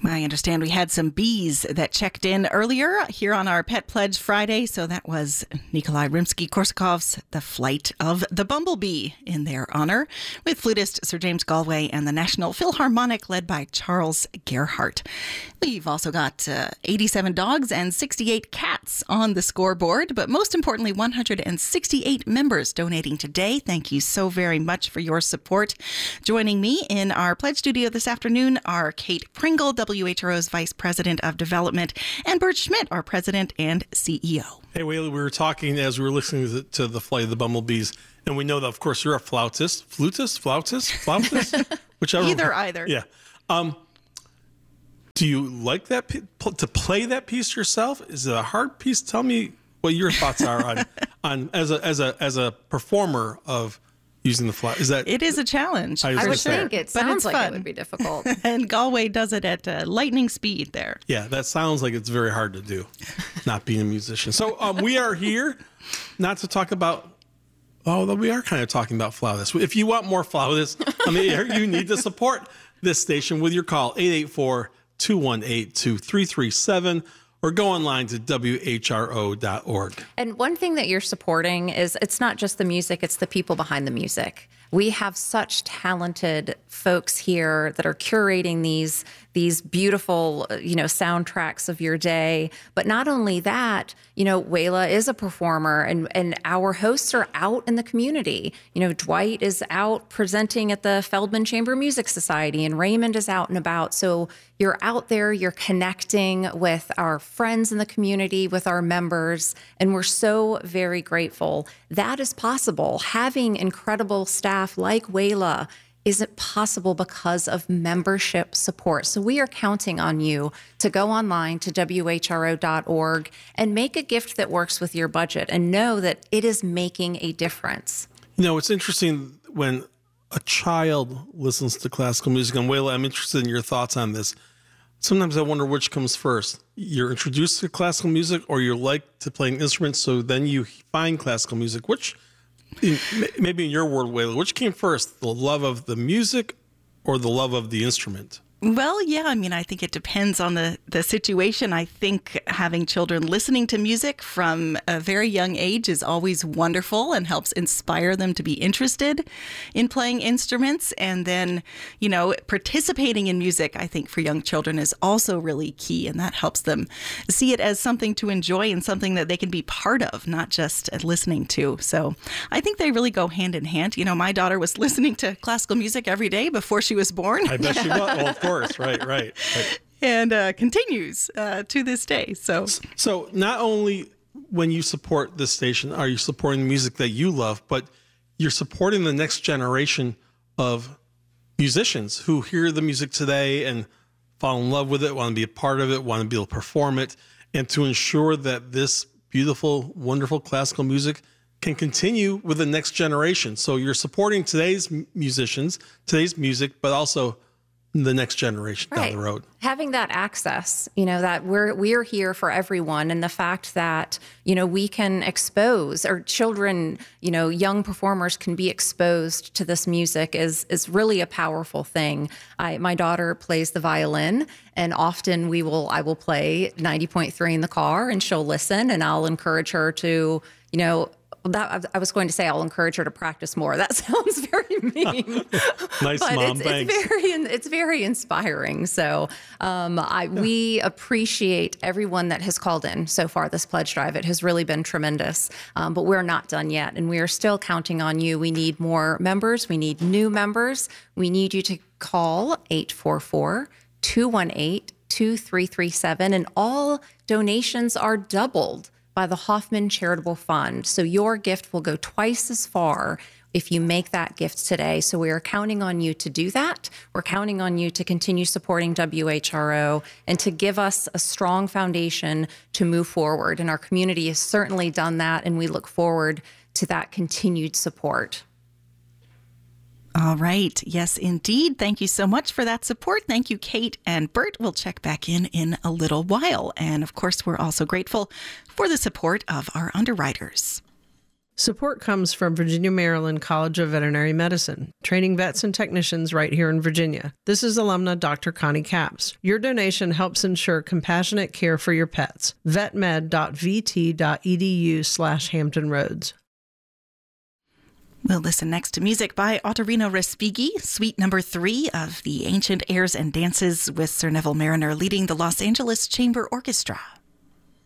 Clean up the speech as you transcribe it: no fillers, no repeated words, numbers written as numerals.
I understand we had some bees that checked in earlier here on our Pet Pledge Friday. So that was Nikolai Rimsky-Korsakov's The Flight of the Bumblebee in their honor, with flutist Sir James Galway and the National Philharmonic led by Charles Gerhardt. We've also got 87 dogs and 68 cats on the scoreboard, but most importantly, 168 members donating today. Thank you so very much for your support. Joining me in our Pledge studio this afternoon are Kate Pringle, WHRO's Vice President of Development, and Bert Schmidt, our President and CEO. Hey, Whaley, we were talking as we were listening to The Flight of the Bumblebees, and we know that, of course, you're a flautist, whichever. Either. Yeah. Do you like that to play that piece yourself? Is it a hard piece? Tell me what your thoughts are on as a performer of using the flute. It is a challenge. I would think it sounds like it would be difficult. And Galway does it at lightning speed there. Yeah, that sounds like it's very hard to do, not being a musician. So we are here not to talk about, we are kind of talking about flautists. If you want more flautists on the air, you need to support this station with your call, 884-218-2337. Or go online to WHRO.org. And one thing that you're supporting is it's not just the music, it's the people behind the music. We have such talented folks here that are curating these beautiful, soundtracks of your day. But not only that, Wayla is a performer and our hosts are out in the community. Dwight is out presenting at the Feldman Chamber Music Society and Raymond is out and about. So you're out there, you're connecting with our friends in the community, with our members, and we're so very grateful. That is possible. Having incredible staff like Wayla isn't possible because of membership support. So we are counting on you to go online to WHRO.org and make a gift that works with your budget and know that it is making a difference. It's interesting when a child listens to classical music, and Wayla, I'm interested in your thoughts on this. Sometimes I wonder which comes first. You're introduced to classical music or you like to play an instrument, so then you find classical music. Which, maybe in your world, Wayla, which came first, the love of the music or the love of the instrument? Well, yeah, I think it depends on the situation. I think having children listening to music from a very young age is always wonderful and helps inspire them to be interested in playing instruments. And then, participating in music, I think for young children is also really key. And that helps them see it as something to enjoy and something that they can be part of, not just listening to. So I think they really go hand in hand. My daughter was listening to classical music every day before she was born. I bet she was. Well, of course, right. And continues to this day. So not only when you support this station are you supporting the music that you love, but you're supporting the next generation of musicians who hear the music today and fall in love with it, want to be a part of it, want to be able to perform it, and to ensure that this beautiful, wonderful classical music can continue with the next generation. So you're supporting today's musicians, today's music, but also the next generation down the road. Having that access, that we're here for everyone, and the fact that, we can expose, or children, young performers can be exposed to this music is really a powerful thing. My daughter plays the violin, and often I will play 90.3 in the car, and she'll listen, and I'll encourage her to, I was going to say I'll encourage her to practice more. That sounds very mean. Nice, but Mom. Thanks. It's very inspiring. So we appreciate everyone that has called in so far this pledge drive. It has really been tremendous. But we're not done yet, and we are still counting on you. We need more members. We need new members. We need you to call 844-218-2337, and all donations are doubled by the Hoffman Charitable Fund. So your gift will go twice as far if you make that gift today. So we are counting on you to do that. We're counting on you to continue supporting WHRO and to give us a strong foundation to move forward. And our community has certainly done that, and we look forward to that continued support. All right. Yes, indeed. Thank you so much for that support. Thank you, Kate and Bert. We'll check back in a little while. And of course, we're also grateful for the support of our underwriters. Support comes from Virginia Maryland College of Veterinary Medicine, training vets and technicians right here in Virginia. This is alumna Dr. Connie Capps. Your donation helps ensure compassionate care for your pets. vetmed.vt.edu/Hampton Roads. We'll listen next to music by Ottorino Respighi, Suite Number 3 of the Ancient Airs and Dances with Sir Neville Mariner leading the Los Angeles Chamber Orchestra.